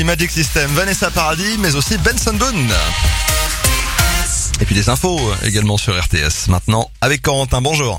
Magic System, Vanessa Paradis, mais aussi Benson Boone. Et puis des infos également sur RTS. Maintenant, avec Corentin, bonjour.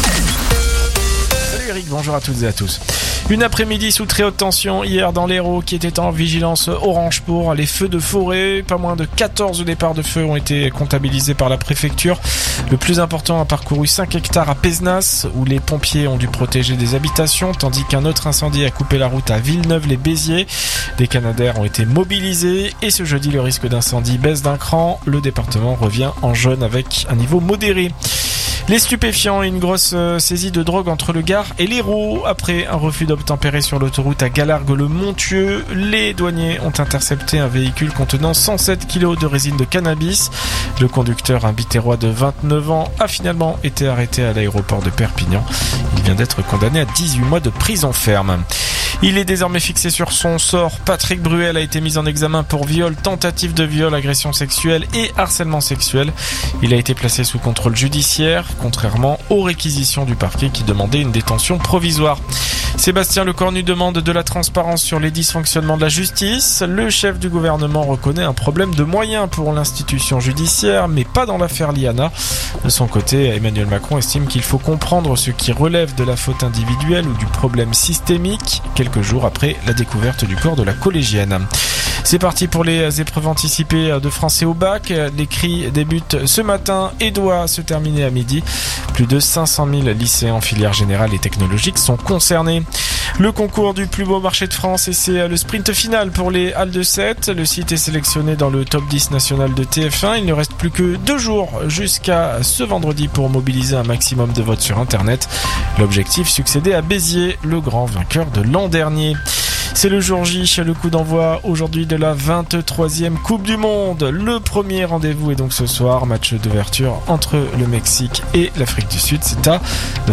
Salut Eric, bonjour à toutes et à tous. Une après-midi sous très haute tension hier dans l'Hérault qui était en vigilance orange pour les feux de forêt. Pas moins de 14 départs de feu ont été comptabilisés par la préfecture. Le plus important a parcouru 5 hectares à Pézenas où les pompiers ont dû protéger des habitations tandis qu'un autre incendie a coupé la route à Villeneuve-les-Béziers. Des Canadaires ont été mobilisés et ce jeudi le risque d'incendie baisse d'un cran. Le département revient en jaune avec un niveau modéré. Les stupéfiants et une grosse saisie de drogue entre le Gard et l'Hérault. Après un refus d'obtempérer sur l'autoroute à Galargues-le-Montieux, les douaniers ont intercepté un véhicule contenant 107 kg de résine de cannabis. Le conducteur, un Biterrois de 29 ans, a finalement été arrêté à l'aéroport de Perpignan. Il vient d'être condamné à 18 mois de prison ferme. Il est désormais fixé sur son sort. Patrick Bruel a été mis en examen pour viol, tentative de viol, agression sexuelle et harcèlement sexuel. Il a été placé sous contrôle judiciaire, contrairement aux réquisitions du parquet qui demandait une détention provisoire. Sébastien Lecornu demande de la transparence sur les dysfonctionnements de la justice. Le chef du gouvernement reconnaît un problème de moyens pour l'institution judiciaire, mais pas dans l'affaire Liana. De son côté, Emmanuel Macron estime qu'il faut comprendre ce qui relève de la faute individuelle ou du problème systémique, quelques jours après la découverte du corps de la collégienne. C'est parti pour les épreuves anticipées de français au bac. L'écrit débute ce matin et doit se terminer à midi. Plus de 500 000 lycéens en filière générale et technologique sont concernés. Le concours du plus beau marché de France et c'est le sprint final pour les Halles de 7. Le site est sélectionné dans le top 10 national de TF1. Il ne reste plus que 2 jours jusqu'à ce vendredi pour mobiliser un maximum de votes sur Internet. L'objectif, succéder à Béziers, le grand vainqueur de l'an dernier. C'est le jour J, le coup d'envoi aujourd'hui de la 23e Coupe du Monde. Le premier rendez-vous est donc ce soir, match d'ouverture entre le Mexique et l'Afrique du Sud. C'est à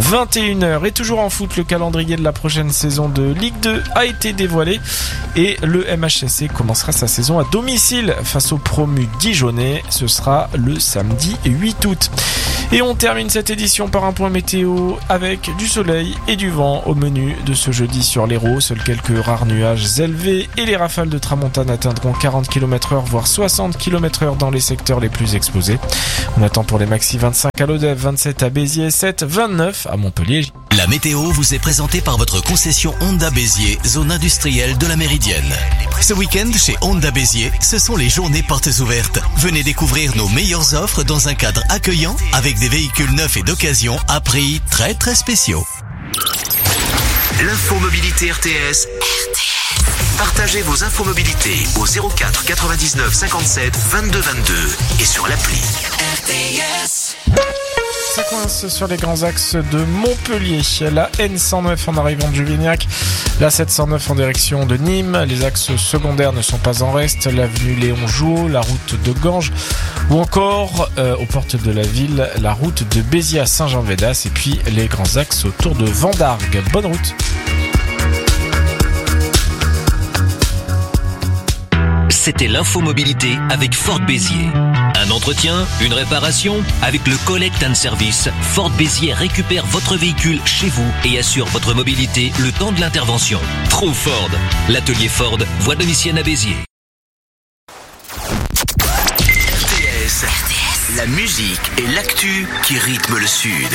21h. Et toujours en foot, le calendrier de la prochaine saison de Ligue 2 a été dévoilé et le MHSC commencera sa saison à domicile face au promu Dijonais. Ce sera le samedi 8 août. Et on termine cette édition par un point météo avec du soleil et du vent au menu de ce jeudi sur l'Hérault. Seuls quelques rares nuages élevés et les rafales de tramontane atteindront 40 km/h voire 60 km/h dans les secteurs les plus exposés. On attend pour les maxi 25 à Lodève, 27 à Béziers, 7, 29 à Montpellier. La météo vous est présentée par votre concession Honda Béziers, zone industrielle de la Méridienne. Ce week-end, chez Honda Béziers, ce sont les journées portes ouvertes. Venez découvrir nos meilleures offres dans un cadre accueillant avec des véhicules neufs et d'occasion à prix très très spéciaux. L'infomobilité RTS. Partagez vos infomobilités au 04 99 57 22 22 et sur l'appli RTS. Ça coince sur les grands axes de Montpellier. La N109 en arrivant de Juvignac, la 709 en direction de Nîmes. Les axes secondaires ne sont pas en reste. L'avenue Léon Jouot, la route de Ganges ou encore aux portes de la ville, la route de Béziers à Saint-Jean-Védas et puis les grands axes autour de Vendargues. Bonne route. C'était l'infomobilité avec Ford Béziers. Un entretien, une réparation, avec le Collect and Service, Ford Béziers récupère votre véhicule chez vous et assure votre mobilité le temps de l'intervention. True Ford, l'atelier Ford, voie Domitienne à Béziers. RTS, la musique et l'actu qui rythment le Sud.